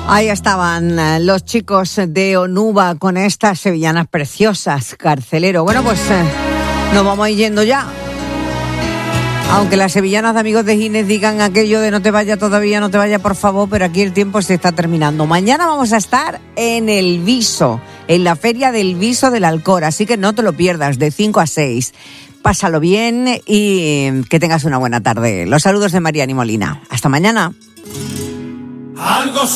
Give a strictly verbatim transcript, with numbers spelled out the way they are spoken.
Ahí estaban eh, los chicos de Onuba con estas sevillanas preciosas, Carcelero. Bueno, pues eh, nos vamos a ir yendo ya. Aunque las sevillanas de Amigos de Ginés digan aquello de no te vaya todavía, no te vaya por favor, pero aquí el tiempo se está terminando. Mañana vamos a estar en el Viso, en la Feria del Viso del Alcor, así que no te lo pierdas, de cinco a seis. Pásalo bien y que tengas una buena tarde. Los saludos de Mariani Molina. Hasta mañana. Algo